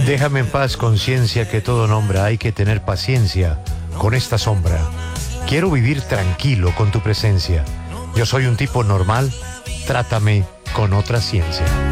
Déjame en paz, conciencia, que todo nombra. Hay que tener paciencia con esta sombra. Quiero vivir tranquilo con tu presencia. Yo soy un tipo normal. Trátame con otra ciencia.